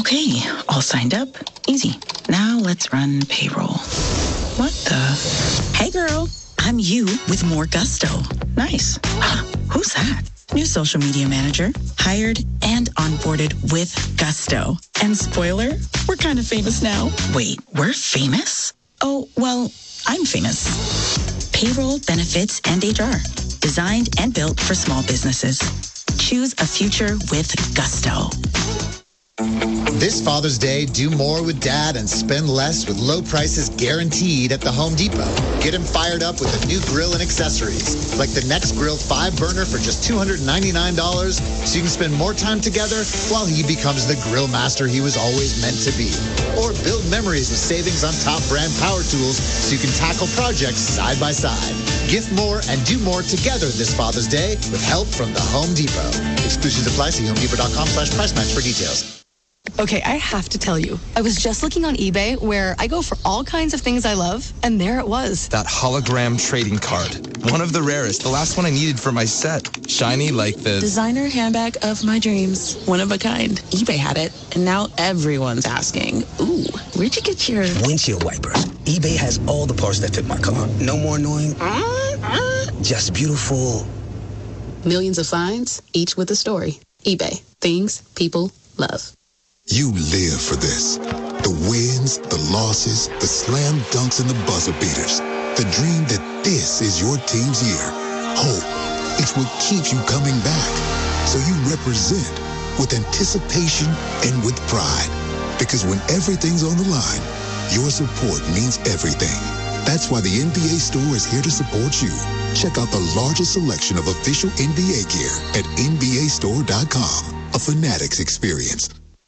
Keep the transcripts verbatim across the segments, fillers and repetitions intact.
Okay, all signed up. Easy. Now let's run payroll. What the? Hey girl, I'm you with more gusto. Nice. Who's that? New social media manager, hired and onboarded with gusto. And spoiler, we're kind of famous now. Wait, we're famous? Oh, well, I'm famous. Payroll, benefits, and H R. Designed and built for small businesses. Choose a future with gusto. This Father's Day, do more with Dad and spend less with low prices guaranteed at the Home Depot. Get him fired up with a new grill and accessories, like the Next Grill five burner for just two hundred ninety-nine dollars, so you can spend more time together while he becomes the grill master he was always meant to be. Or build memories with savings on top brand power tools so you can tackle projects side by side. Gift more and do more together this Father's Day with help from the Home Depot. Exclusions apply. See homedepot.com slash price match for details. Okay, I have to tell you, I was just looking on eBay where I go for all kinds of things I love, and there it was. That hologram trading card. One of the rarest. The last one I needed for my set. Shiny like the... designer handbag of my dreams. One of a kind. eBay had it, and now everyone's asking, ooh, where'd you get your... windshield wipers. eBay has all the parts that fit my car. No more annoying... just beautiful... Millions of finds, each with a story. eBay. Things people love. You live for this. The wins, the losses, the slam dunks, and the buzzer beaters. The dream that this is your team's year. Hope. It's what keeps you coming back. So you represent with anticipation and with pride. Because when everything's on the line, your support means everything. That's why the N B A store is here to support you. Check out the largest selection of official N B A gear at N B A store dot com. A Fanatics experience.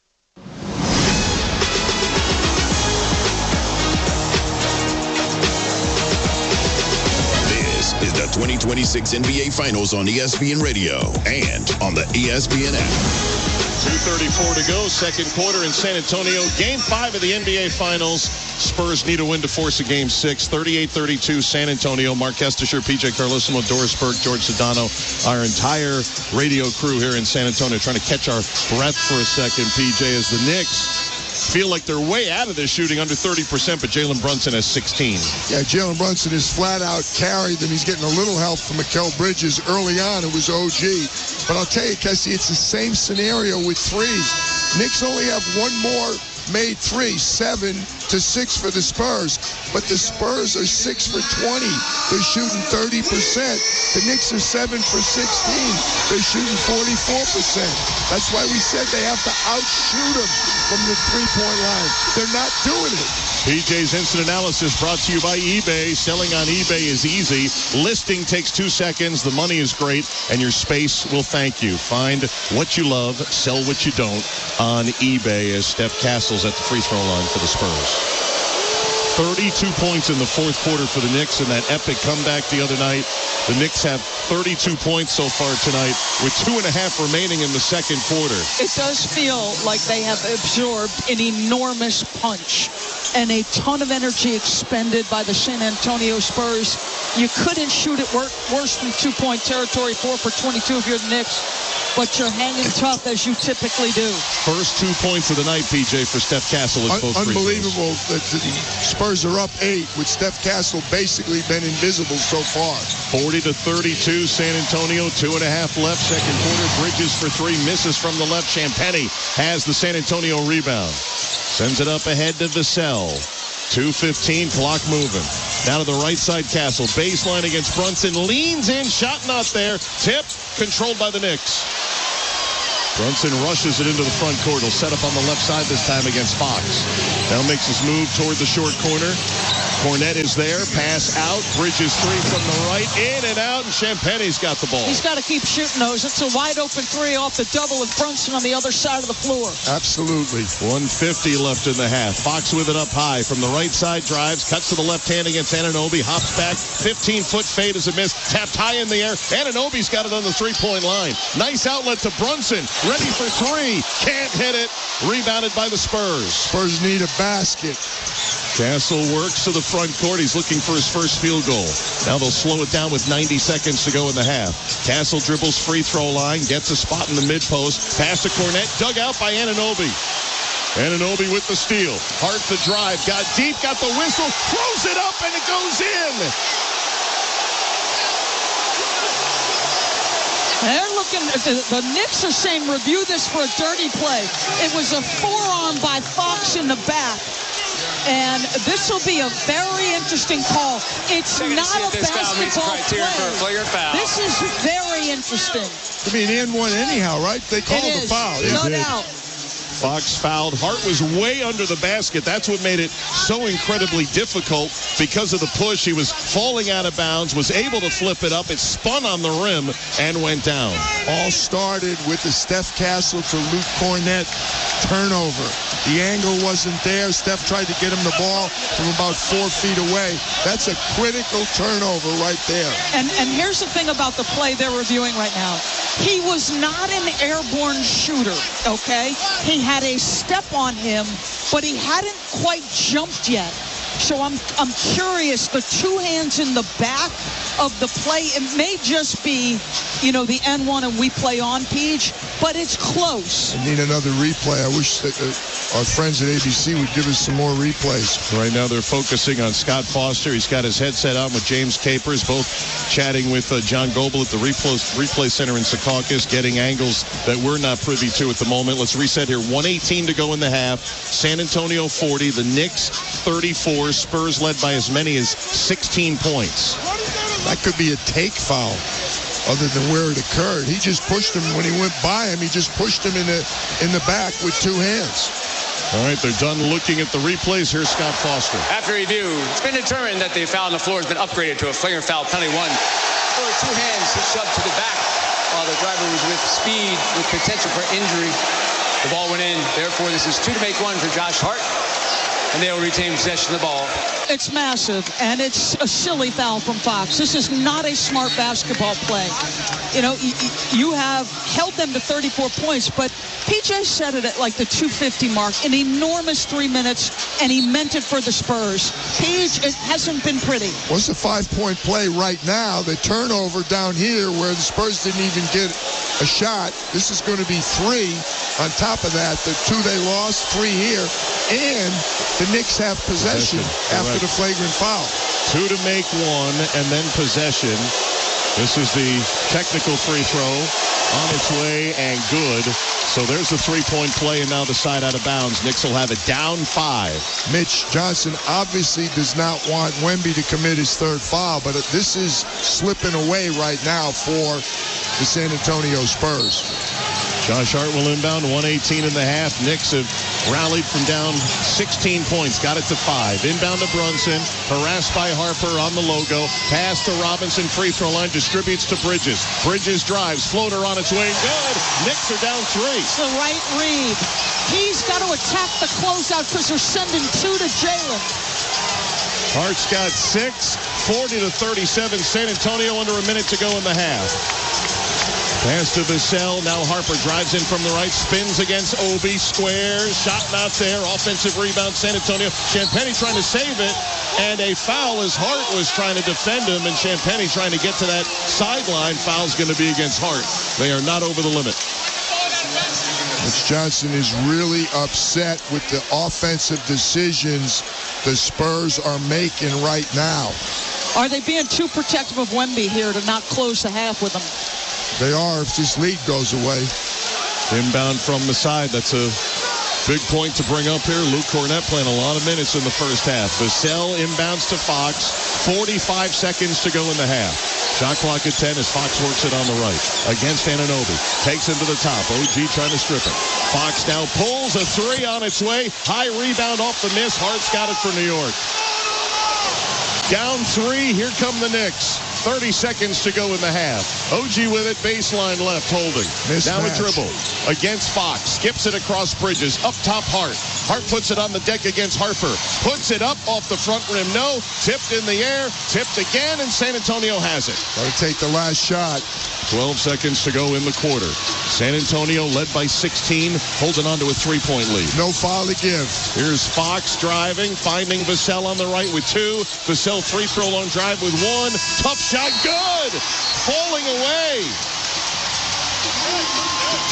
Is the twenty twenty-six N B A Finals on E S P N Radio and on the E S P N app. two thirty-four to go, second quarter in San Antonio. Game five of the N B A Finals. Spurs need a win to force a game six. thirty-eight thirty-two San Antonio. Mark Kestisher, P J Carlesimo, Doris Burke, George Sedano, our entire radio crew here in San Antonio trying to catch our breath for a second, P J, as the Knicks feel like they're way out of this shooting, under thirty percent, but Jalen Brunson has sixteen. Yeah, Jalen Brunson is flat out carried them. He's getting a little help from Mikal Bridges. Early on, it was O G. But I'll tell you, Kessie, it's the same scenario with threes. Knicks only have one more made three, seven to six for the Spurs. But the Spurs are six for twenty. They're shooting thirty percent. The Knicks are seven for sixteen. They're shooting forty-four percent. That's why we said they have to outshoot them from the three-point line. They're not doing it. P J's Instant Analysis brought to you by eBay. Selling on eBay is easy. Listing takes two seconds. The money is great, and your space will thank you. Find what you love, sell what you don't on eBay, as Steph Castle's at the free throw line for the Spurs. thirty-two points in the fourth quarter for the Knicks in that epic comeback the other night. The Knicks have thirty-two points so far tonight with two and a half remaining in the second quarter. It does feel like they have absorbed an enormous punch and a ton of energy expended by the San Antonio Spurs. You couldn't shoot it worse than two-point territory, four for twenty-two if you're the Knicks, but you're hanging tough as you typically do. First two points of the night, P J, for Steph Castle. At both Un- unbelievable that the Spurs are up eight with Steph Castle basically been invisible so far. forty to thirty-two, San Antonio, two and a half left, second quarter. Bridges for three, misses from the left. Champagnie has the San Antonio rebound. Sends it up ahead to Vassell. two fifteen, clock moving. Down to the right side, Castle. Baseline against Brunson. Leans in, shot not there. Tip, controlled by the Knicks. Brunson rushes it into the front court. He'll set up on the left side this time against Fox. Now makes his move toward the short corner. Cornette is there. Pass out. Bridges three from the right. In and out. And Champagnie's got the ball. He's got to keep shooting those. It's a wide open three off the double with Brunson on the other side of the floor. Absolutely. one fifty left in the half. Fox with it up high from the right side. Drives. Cuts to the left hand against Anunoby. Hops back. fifteen-foot fade is a miss. Tapped high in the air. Anunoby's got it on the three-point line. Nice outlet to Brunson. Ready for three. Can't hit it. Rebounded by the Spurs. Spurs need a basket. Castle works to the front court. He's looking for his first field goal. Now they'll slow it down with ninety seconds to go in the half. Castle dribbles free throw line, gets a spot in the mid post. Pass to Cornette, dug out by Anunoby. Anunoby with the steal. Hart the drive. Got deep. Got the whistle. Throws it up, and it goes in. They're looking, the, the Knicks are saying review this for a dirty play. It was a forearm by Fox in the back. And this will be a very interesting call. It's not a basketball play. This is very interesting. I mean, N one anyhow, right? They called the foul. No doubt. Fox fouled. Hart was way under the basket. That's what made it so incredibly difficult because of the push. He was falling out of bounds, was able to flip it up. It spun on the rim and went down. All started with the Steph Castle to Luke Cornett turnover. The angle wasn't there. Steph tried to get him the ball from about four feet away. That's a critical turnover right there. And and here's the thing about the play they're reviewing right now. He was not an airborne shooter, okay? He had a step on him, but he hadn't quite jumped yet. So I'm I'm curious, the two hands in the back of the play, it may just be, you know, the N one and we play on, Peach, but it's close. I need another replay. I wish that uh, our friends at A B C would give us some more replays. Right now they're focusing on Scott Foster. He's got his headset on with James Capers, both chatting with uh, John Goebel at the replay, replay center in Secaucus, getting angles that we're not privy to at the moment. Let's reset here. one eighteen to go in the half. San Antonio forty, the Knicks thirty-four. Spurs led by as many as sixteen points. That could be a take foul other than where it occurred. He just pushed him when he went by him. He just pushed him in the in the back with two hands. All right, they're done looking at the replays. Here's Scott Foster. After review, it's been determined that the foul on the floor has been upgraded to a flagrant foul penalty one. Or two hands shoved to the back while the driver was with speed with potential for injury. The ball went in. Therefore, this is two to make one for Josh Hart. And they'll retain possession of the ball. It's massive, and it's a silly foul from Fox. This is not a smart basketball play. You know, you have held them to thirty-four points, but P J said it at like the two fifty mark, an enormous three minutes, and he meant it for the Spurs. Page, it hasn't been pretty. What's a five-point play right now? The turnover down here where the Spurs didn't even get a shot. This is going to be three. On top of that, the two they lost, three here, and the Knicks have possession, possession. after the flagrant foul. Two to make one, and then possession. This is the technical free throw on its way and good. So there's the three-point play, and now the side out of bounds. Knicks will have it down five. Mitch Johnson obviously does not want Wemby to commit his third foul, but this is slipping away right now for the San Antonio Spurs. Josh Hart will inbound, one eighteen in the half. Knicks have rallied from down sixteen points, got it to five. Inbound to Brunson, harassed by Harper on the logo. Pass to Robinson, free throw line, distributes to Bridges. Bridges drives, floater on its way, good. Knicks are down three. It's the right read. He's got to attack the closeout because they're sending two to Jalen. Hart's got six, forty to thirty-seven. San Antonio under a minute to go in the half. Pass to Vassell. Now Harper drives in from the right, spins against Obi, squares, shot not there. Offensive rebound, San Antonio. Champagnie trying to save it, and a foul as Hart was trying to defend him, and Champagnie trying to get to that sideline. Foul's going to be against Hart. They are not over the limit. Mitch Johnson is really upset with the offensive decisions the Spurs are making right now. Are they being too protective of Wemby here to not close the half with him? They are if this lead goes away. Inbound from the side. That's a big point to bring up here. Luke Cornett playing a lot of minutes in the first half. Vassell inbounds to Fox. forty-five seconds to go in the half. Shot clock at ten as Fox works it on the right. Against Anunoby. Takes him to the top. O G trying to strip it. Fox now pulls a three on its way. High rebound off the miss. Hart's got it for New York. Down three. Here come the Knicks. thirty seconds to go in the half. O G with it, baseline left, holding. Mismatch. Now a dribble against Fox. Skips it across Bridges. Up top, Hart. Hart puts it on the deck against Harper. Puts it up off the front rim. No. Tipped in the air. Tipped again, and San Antonio has it. Got to take the last shot. twelve seconds to go in the quarter. San Antonio led by sixteen, holding on to a three-point lead. No foul to give. Here's Fox driving, finding Vassell on the right with two. Vassell free throw long drive with one. Tough shot, good! Falling away.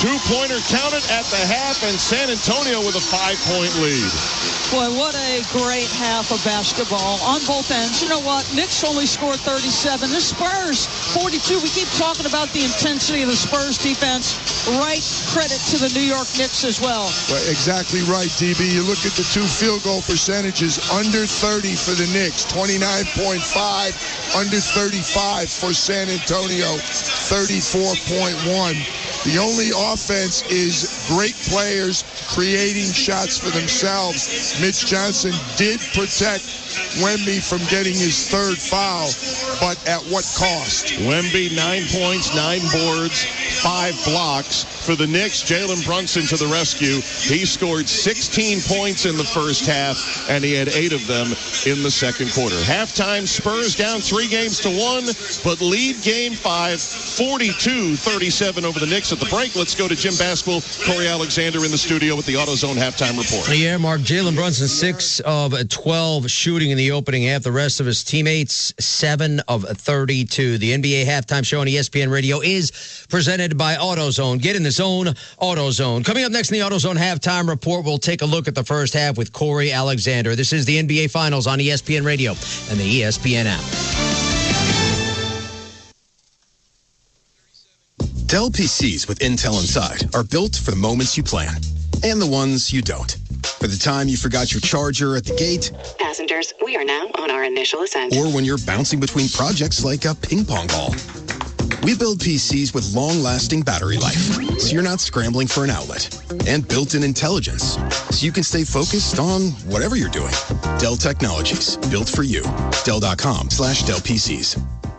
two-pointer counted at the half, and San Antonio with a five-point lead. Boy, what a great half of basketball on both ends. You know what? Knicks only scored thirty-seven. The Spurs, forty-two. We keep talking about the intensity of the Spurs defense. Right credit to the New York Knicks as well. Well, exactly right, D B. You look at the two field goal percentages, under thirty for the Knicks, twenty-nine point five, under thirty-five for San Antonio, thirty-four point one. The only offense is great players creating shots for themselves. Mitch Johnson did protect Wemby from getting his third foul, but at what cost? Wemby, nine points, nine boards, five blocks. For the Knicks, Jalen Brunson to the rescue. He scored sixteen points in the first half, and he had eight of them in the second quarter. Halftime, Spurs down three games to one, but lead game five, forty-two thirty-seven over the Knicks. At the break, let's go to Jim Basketball, Corey Alexander in the studio with the AutoZone halftime report. Yeah, Mark, Jalen Brunson, six of twelve shooting in the opening half. The rest of his teammates, seven of thirty-two. The N B A halftime show on E S P N Radio is presented by AutoZone. Get in the zone, AutoZone. Coming up next in the AutoZone halftime report, we'll take a look at the first half with Corey Alexander. This is the N B A Finals on E S P N Radio and the E S P N app. Dell P Cs with Intel inside are built for the moments you plan and the ones you don't. For the time you forgot your charger at the gate. Passengers, we are now on our initial ascent. Or when you're bouncing between projects like a ping pong ball. We build P Cs with long-lasting battery life, so you're not scrambling for an outlet. And built-in intelligence, so you can stay focused on whatever you're doing. Dell Technologies, built for you. Dell.com slash Dell PCs.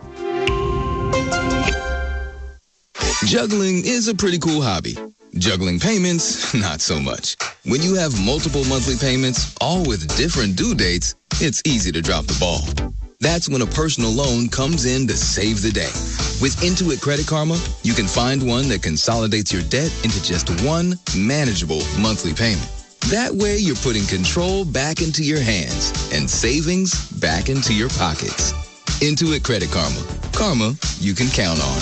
Juggling is a pretty cool hobby. Juggling payments, not so much. When you have multiple monthly payments, all with different due dates, it's easy to drop the ball. That's when a personal loan comes in to save the day. With Intuit Credit Karma, you can find one that consolidates your debt into just one manageable monthly payment. That way, you're putting control back into your hands and savings back into your pockets. Intuit Credit Karma. Karma you can count on.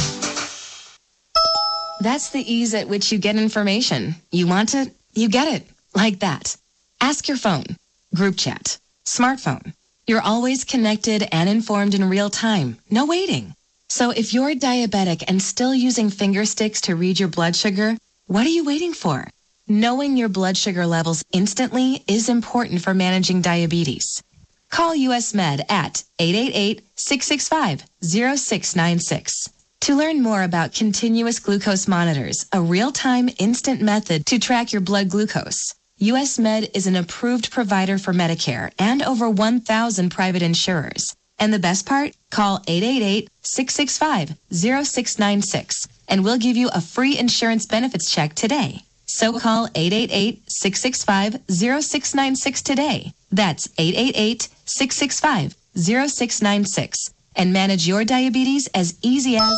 That's the ease at which you get information. You want it, you get it. Like that. Ask your phone. Group chat. Smartphone. You're always connected and informed in real time. No waiting. So if you're diabetic and still using finger sticks to read your blood sugar, what are you waiting for? Knowing your blood sugar levels instantly is important for managing diabetes. Call U S Med at eight eight eight, six six five, zero six nine six. To learn more about continuous glucose monitors, a real-time instant method to track your blood glucose, U S Med is an approved provider for Medicare and over one thousand private insurers. And the best part? Call eight eight eight, six six five, zero six nine six and we'll give you a free insurance benefits check today. So call eight eight eight, six six five, zero six nine six today. That's eight eight eight, six six five, zero six nine six. And manage your diabetes as easy as...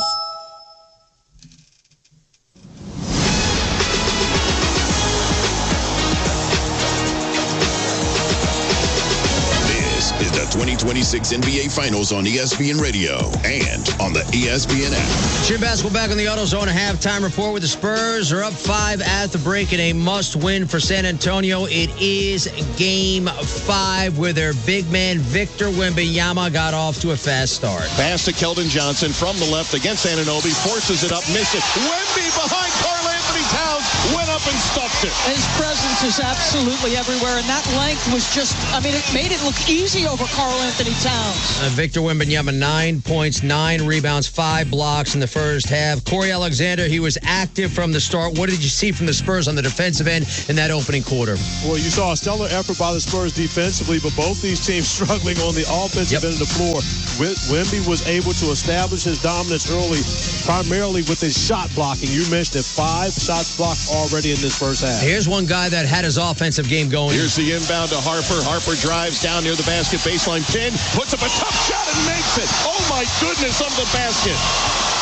This is the twenty twenty-six N B A Finals on E S P N Radio and on the E S P N app. Jim Basketball back on the AutoZone halftime report with the Spurs are up five at the break in a must-win for San Antonio. It is game five where their big man Victor Wembanyama got off to a fast start. Pass to Keldon Johnson from the left against Anunoby, forces it up, missed it. Wemby behind Karl Anthony Towns, went up and stuffed it. His presence is absolutely everywhere, and that length was just, I mean, it made it look easy over Karl Anthony Towns. Uh, Victor Wembanyama, nine points, nine rebounds, five blocks in the first half. Corey Alexander, he was active from the start. What did you see from the Spurs on the defensive end in that opening quarter? Well, you saw a stellar effort by the Spurs defensively, but both these teams struggling on the offensive yep. end of the floor. Wemby was able to establish his dominance early, primarily with his shot blocking. You mentioned it, five shots blocked already in this first half. Here's one guy that had his offensive game going. Here's the inbound to Harper. Harper drives down near the basket, baseline pin, puts up a tough shot and makes it. Oh, my goodness, under the basket.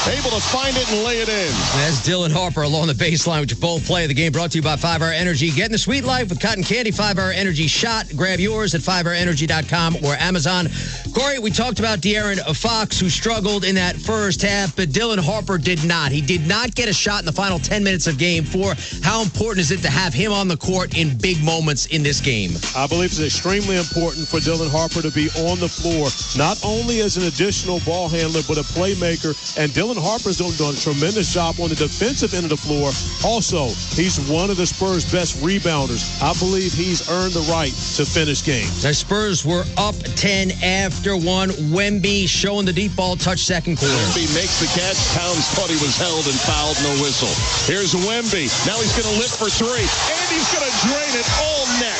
able to find it and lay it in. That's Dylan Harper along the baseline with your bold play of the game, brought to you by five hour Energy. Get in the sweet life with cotton candy, five hour Energy shot. Grab yours at five hour energy dot com or Amazon. Corey, we talked about De'Aaron Fox, who struggled in that first half, but Dylan Harper did not. He did not get a shot in the final ten minutes of game four. How important is it to have him on the court in big moments in this game? I believe it's extremely important for Dylan Harper to be on the floor, not only as an additional ball handler, but a playmaker. And Dylan Harper's done a tremendous job on the defensive end of the floor. Also, he's one of the Spurs' best rebounders. I believe he's earned the right to finish games. The Spurs were up ten after one. Wemby showing the deep ball touch second quarter. Wemby makes the catch. Towns thought he was held and fouled. No whistle. Here's Wemby. Now he's going to lift for three. And he's going to drain it all net.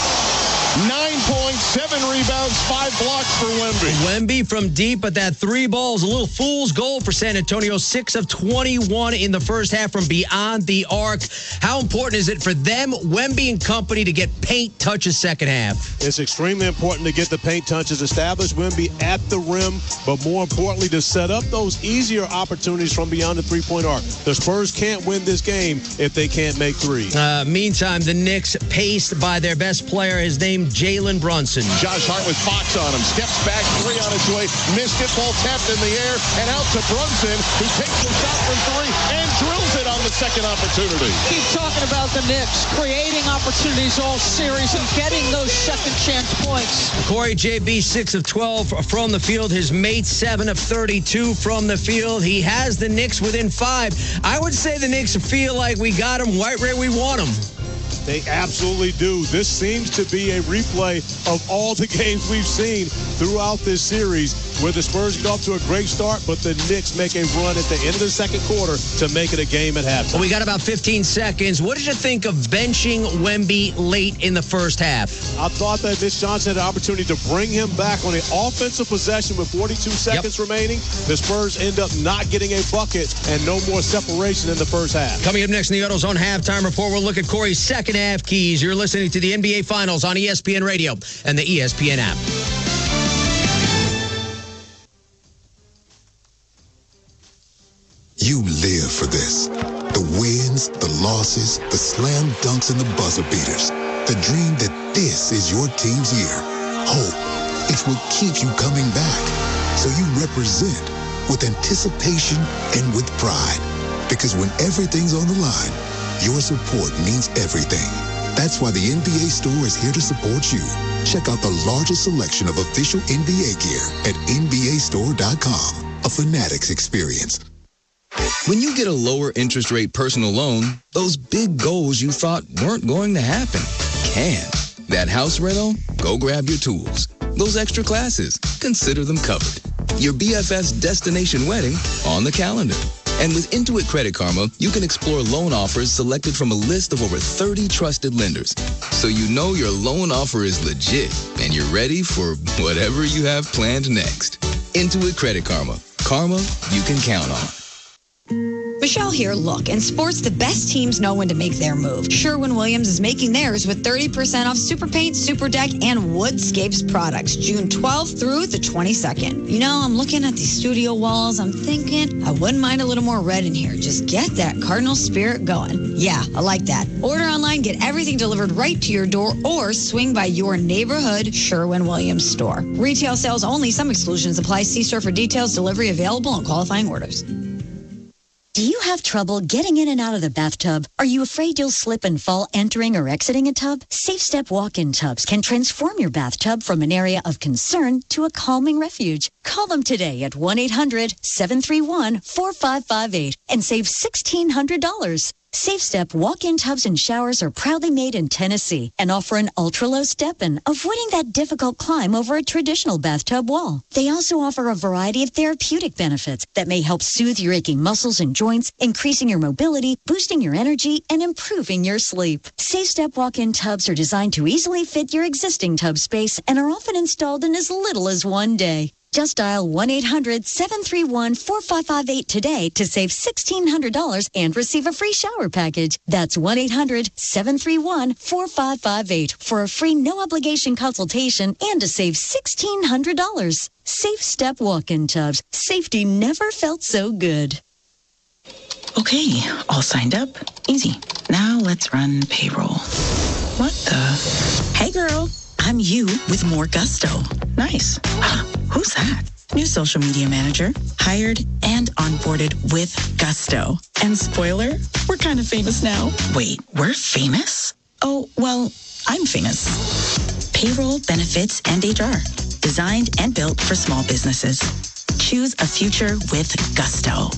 Nine points, seven rebounds, five blocks for Wemby. Wemby from deep, but that three ball is a little fool's goal for San Antonio. six of twenty-one in the first half from beyond the arc. How important is it for them, Wemby and company, to get paint touches second half? It's extremely important to get the paint touches, establish Wemby at the rim, but more importantly, to set up those easier opportunities from beyond the three-point arc. The Spurs can't win this game if they can't make threes. Uh, meantime, the Knicks, paced by their best player, his name Jalen Brunson. Josh Hart with Fox on him. Steps back, three on its way. Missed it, ball tapped in the air, and out to Brunson, who takes the shot from three and drills it on the second opportunity. Keep talking about the Knicks, creating opportunities all series and getting those second chance points. Corey, J B, six of twelve from the field. His mate, seven of thirty-two from the field. He has the Knicks within five. I would say the Knicks feel like we got them right where we want them. They absolutely do. This seems to be a replay of all the games we've seen throughout this series, where the Spurs get off to a great start, but the Knicks make a run at the end of the second quarter to make it a game at halftime. Well, we got about fifteen seconds. What did you think of benching Wemby late in the first half? I thought that Mitch Johnson had an opportunity to bring him back on an offensive possession with forty-two seconds yep. remaining. The Spurs end up not getting a bucket and no more separation in the first half. Coming up next in the AutoZone Halftime Report, we'll look at Corey's second half keys. You're listening to the N B A Finals on E S P N Radio and the E S P N app. You live for this. The wins, the losses, the slam dunks, and the buzzer beaters. The dream that this is your team's year. Hope, it's what keeps you coming back. So you represent with anticipation and with pride. Because when everything's on the line, your support means everything. That's why the N B A store is here to support you. Check out the largest selection of official N B A gear at N B A store dot com. A Fanatics experience. When you get a lower interest rate personal loan, those big goals you thought weren't going to happen can. That house rental? Go grab your tools. Those extra classes? Consider them covered. Your B F F's destination wedding? On the calendar. And with Intuit Credit Karma, you can explore loan offers selected from a list of over thirty trusted lenders. So you know your loan offer is legit and you're ready for whatever you have planned next. Intuit Credit Karma. Karma you can count on. Michelle here. Look, in sports, the best teams know when to make their move. Sherwin-Williams is making theirs with thirty percent off Super Paint, Super Deck, and Woodscapes products, June twelfth through the twenty-second. You know, I'm looking at these studio walls. I'm thinking I wouldn't mind a little more red in here. Just get that Cardinal spirit going. Yeah, I like that. Order online, get everything delivered right to your door, or swing by your neighborhood Sherwin-Williams store. Retail sales only. Some exclusions apply. See store for details. Delivery available on qualifying orders. Do you have trouble getting in and out of the bathtub? Are you afraid you'll slip and fall entering or exiting a tub? Safe Step walk-in tubs can transform your bathtub from an area of concern to a calming refuge. Call them today at one eight hundred seven three one four five five eight and save sixteen hundred dollars. Safe Step walk-in tubs and showers are proudly made in Tennessee and offer an ultra-low step-in, avoiding that difficult climb over a traditional bathtub wall. They also offer a variety of therapeutic benefits that may help soothe your aching muscles and joints, increasing your mobility, boosting your energy, and improving your sleep. Safe Step walk-in tubs are designed to easily fit your existing tub space and are often installed in as little as one day. Just dial one eight hundred seven three one four five five eight today to save sixteen hundred dollars and receive a free shower package. That's one eight hundred seven three one four five five eight for a free no-obligation consultation and to save sixteen hundred dollars. Safe Step walk-in tubs. Safety never felt so good. Okay, all signed up. Easy. Now let's run payroll. What the? Hey girl, I'm you with more gusto. Nice. Who's that? New social media manager, hired and onboarded with gusto. And spoiler, we're kind of famous now. Wait, we're famous? Oh, well, I'm famous. Payroll, benefits, and H R. Designed and built for small businesses. Choose a future with gusto.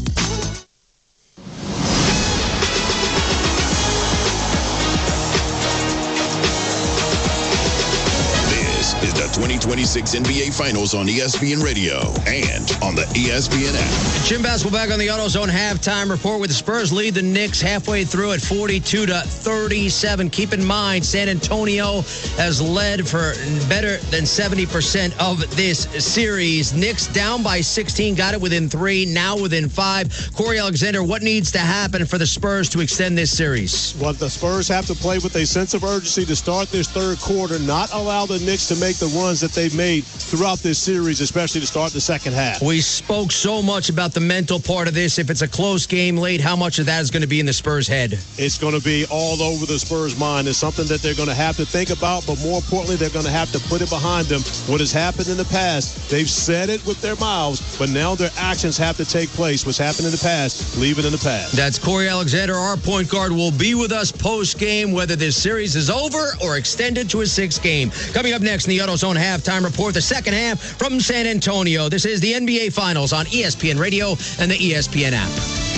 Is the twenty twenty-six N B A Finals on E S P N Radio and on the E S P N app. Jim Basketball back on the AutoZone halftime report with the Spurs lead the Knicks halfway through at forty-two to thirty-seven. Keep in mind, San Antonio has led for better than seventy percent of this series. Knicks down by sixteen, got it within three, now within five. Corey Alexander, what needs to happen for the Spurs to extend this series? Well, the Spurs have to play with a sense of urgency to start this third quarter, not allow the Knicks to make the runs that they've made throughout this series, especially to start the second half. We spoke so much about the mental part of this. If it's a close game late, how much of that is going to be in the Spurs' head? It's going to be all over the Spurs' mind. It's something that they're going to have to think about, but more importantly, they're going to have to put it behind them. What has happened in the past, they've said it with their mouths, but now their actions have to take place. What's happened in the past, leave it in the past. That's Corey Alexander. Our point guard will be with us post-game, whether this series is over or extended to a sixth game. Coming up next in the AutoZone halftime report, the second half from San Antonio. This is the N B A Finals on E S P N Radio and the E S P N app.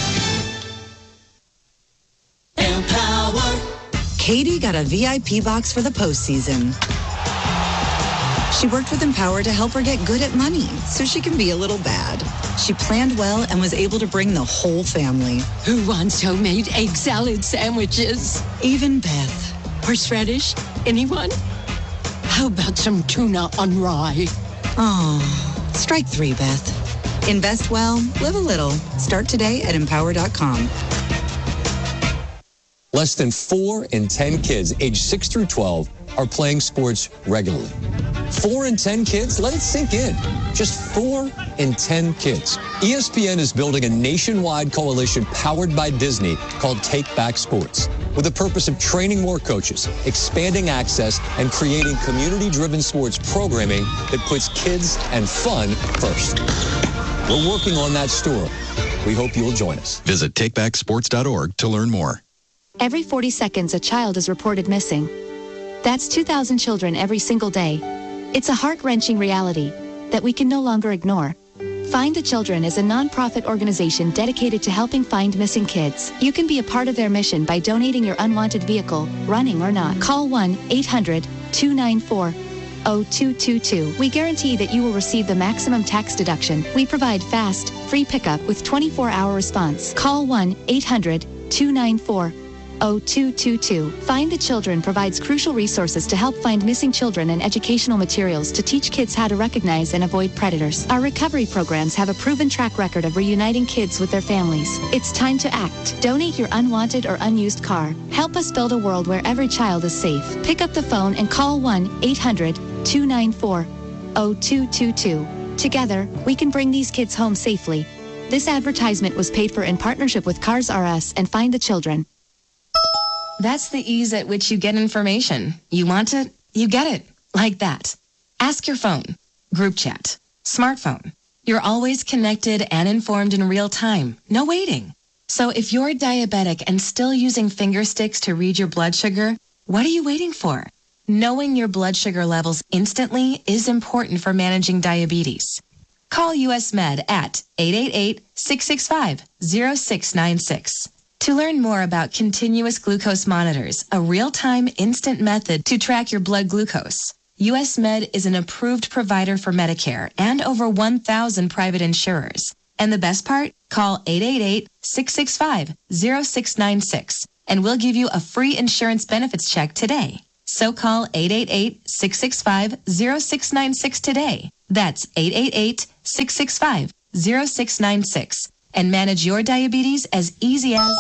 Empower. Katie got a V I P box for the postseason. She worked with Empower to help her get good at money so she can be a little bad. She planned well and was able to bring the whole family. Who wants homemade egg salad sandwiches? Even Beth. Horseradish? Anyone? How about some tuna on rye? Oh, strike three, Beth. Invest well, live a little. Start today at empower dot com. Less than four in ten kids aged six through twelve are playing sports regularly. Four in ten kids? Let it sink in. Just four in ten kids. E S P N is building a nationwide coalition powered by Disney called Take Back Sports, with the purpose of training more coaches, expanding access, and creating community-driven sports programming that puts kids and fun first. We're working on that story. We hope you'll join us. Visit take back sports dot org to learn more. Every forty seconds, a child is reported missing. That's two thousand children every single day. It's a heart-wrenching reality that we can no longer ignore. Find the Children is a nonprofit organization dedicated to helping find missing kids. You can be a part of their mission by donating your unwanted vehicle, running or not. Call one eight hundred two nine four oh two two two. We guarantee that you will receive the maximum tax deduction. We provide fast, free pickup with twenty-four hour response. Call one eight hundred two nine four oh two two two. Find the Children provides crucial resources to help find missing children and educational materials to teach kids how to recognize and avoid predators. Our recovery programs have a proven track record of reuniting kids with their families. It's time to act. Donate your unwanted or unused car. Help us build a world where every child is safe. Pick up the phone and call one eight hundred two nine four oh two two two. Together, we can bring these kids home safely. This advertisement was paid for in partnership with Cars R Us and Find the Children. That's the ease at which you get information. You want it, you get it. Like that. Ask your phone. Group chat. Smartphone. You're always connected and informed in real time. No waiting. So if you're diabetic and still using finger sticks to read your blood sugar, what are you waiting for? Knowing your blood sugar levels instantly is important for managing diabetes. Call U S Med at eight eight eight, six six five, oh six nine six. To learn more about continuous glucose monitors, a real-time instant method to track your blood glucose, U S Med is an approved provider for Medicare and over one thousand private insurers. And the best part? Call eight eight eight, six six five, oh six nine six and we'll give you a free insurance benefits check today. So call eight eight eight, six six five, oh six nine six today. That's eight eight eight, six six five, oh six nine six. And manage your diabetes as easy as...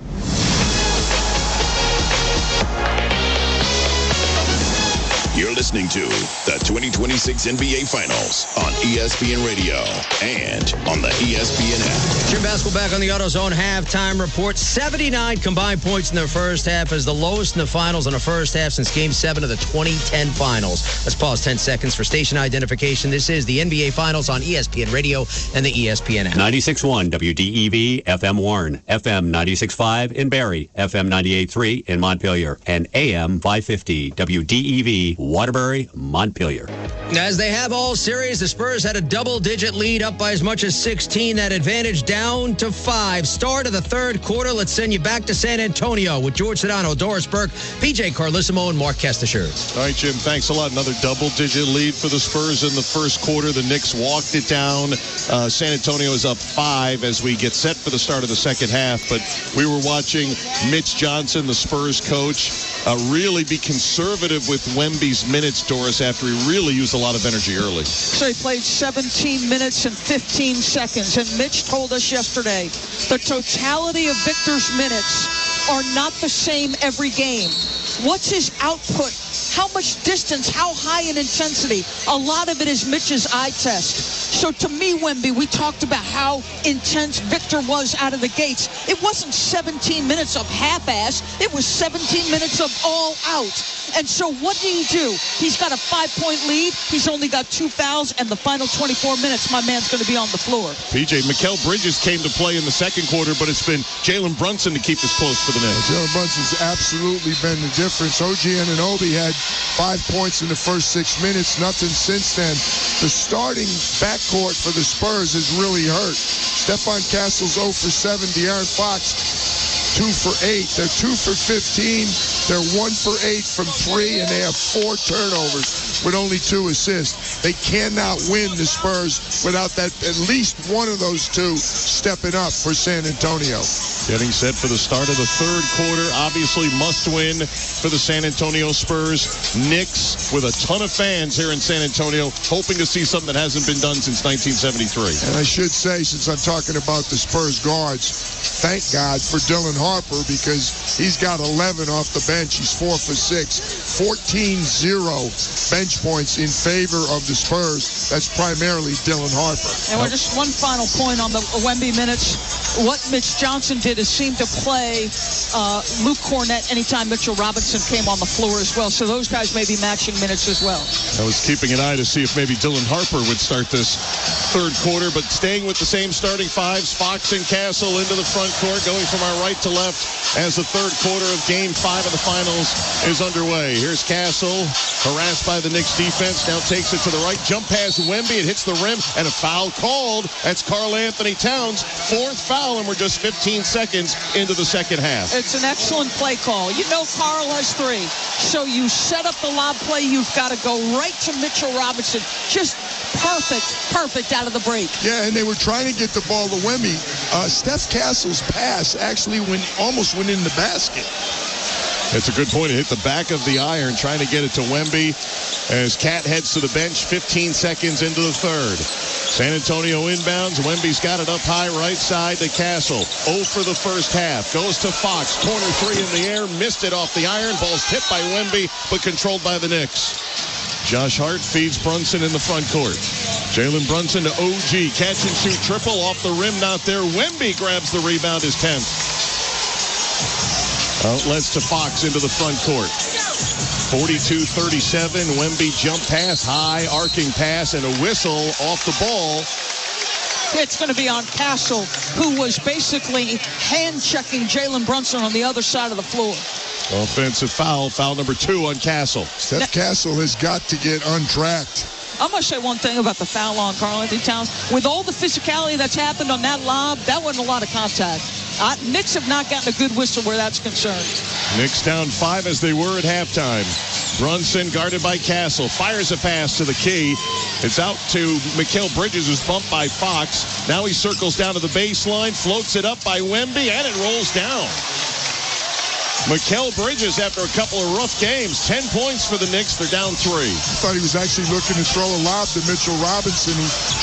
You're listening listening to the twenty twenty-six N B A Finals on E S P N Radio and on the E S P N app. Jim Basketball back on the AutoZone halftime report. seventy-nine combined points in the first half is the lowest in the finals in the first half since Game seven of the twenty ten Finals. Let's pause ten seconds for station identification. This is the N B A Finals on E S P N Radio and the E S P N app. ninety-six point one W D E V, F M Warren, F M ninety-six point five in Barrie, F M ninety-eight point three in Montpelier, and A M five fifty W D E V, Waterbury, Montpelier. As they have all series, the Spurs had a double-digit lead up by as much as sixteen. That advantage down to five. Start of the third quarter. Let's send you back to San Antonio with George Sedano, Doris Burke, P J Carlissimo, and Mark Kestashir. All right, Jim, thanks a lot. Another double-digit lead for the Spurs in the first quarter. The Knicks walked it down. Uh, San Antonio is up five as we get set for the start of the second half. But we were watching Mitch Johnson, the Spurs coach, uh, really be conservative with Wemby's minutes, Doris, after he really used a lot of energy early. So he played seventeen minutes and fifteen seconds. And Mitch told us yesterday the totality of Victor's minutes are not the same every game. What's his output? How much distance? How high in intensity? A lot of it is Mitch's eye test. So to me, Wemby, we talked about how intense Victor was out of the gates. It wasn't seventeen minutes of half-ass. It was seventeen minutes of all out. And so what did he do? He's got a five-point lead. He's only got two fouls, and the final twenty-four minutes, my man's going to be on the floor. P J, Mikal Bridges came to play in the second quarter, but it's been Jalen Brunson to keep us close for the Knicks. Jalen Brunson's absolutely been the difference. O G Anunoby had five points in the first six minutes, nothing since then. The starting backcourt for the Spurs is really hurt. Stephon Castle's zero for seven. De'Aaron Fox, two for eight. They're two for fifteen. They're one for eight from three, and they have four turnovers with only two assists. They cannot win, the Spurs, without that at least one of those two stepping up for San Antonio. Getting set for the start of the third quarter. Obviously must win for the San Antonio Spurs. Knicks with a ton of fans here in San Antonio, hoping to see something that hasn't been done since nineteen seventy-three. And I should say, since I'm talking about the Spurs guards, thank God for Dylan Harper, because he's got eleven off the bench. He's four for six. fourteen zero bench points in favor of the Spurs. That's primarily Dylan Harper. And we're just one final point on the Wemby minutes. What Mitch Johnson did is seem to play uh, Luke Cornett anytime Mitchell Robinson came on the floor as well. So those guys may be matching minutes as well. I was keeping an eye to see if maybe Dylan Harper would start this third quarter, but staying with the same starting fives, Fox and Castle into the front court, going from our right to left as the third quarter of game five of the finals is underway. Here's Castle, harassed by the Knicks defense, now takes it to the right, jump past Wemby, it hits the rim, and a foul called. That's Karl Anthony Towns, fourth foul, and we're just fifteen seconds into the second half. It's an excellent play call. You know Karl has three, so you set up the lob play, you've got to go right to Mitchell Robinson. Just perfect, perfect out of the break. Yeah, and they were trying to get the ball to Wemby. Uh, Steph Castle's pass actually went, almost went in the basket. It's a good point. It hit the back of the iron, trying to get it to Wemby as Cat heads to the bench, fifteen seconds into the third. San Antonio inbounds. Wemby's got it up high right side to Castle. oh for the first half. Goes to Fox. Corner three in the air. Missed it off the iron. Ball's tipped by Wemby, but controlled by the Knicks. Josh Hart feeds Brunson in the front court. Jalen Brunson to O G. Catch and shoot triple off the rim. Not there. Wemby grabs the rebound, his tenth. Outlets to Fox into the front court. forty-two thirty-seven. Wemby jump pass, high arcing pass, and a whistle off the ball. It's going to be on Castle, who was basically hand-checking Jalen Brunson on the other side of the floor. Offensive foul, foul number two on Castle. Steph now, Castle has got to get untracked. I'm going to say one thing about the foul on Karl Anthony Towns. With all the physicality that's happened on that lob, that wasn't a lot of contact. Uh, Knicks have not gotten a good whistle where that's concerned. Knicks down five as they were at halftime. Brunson guarded by Castle. Fires a pass to the key. It's out to Mikal Bridges, who's bumped by Fox. Now he circles down to the baseline, floats it up by Wemby, and it rolls down. Mikal Bridges, after a couple of rough games, ten points for the Knicks. They're down three. I thought he was actually looking to throw a lob to Mitchell Robinson, who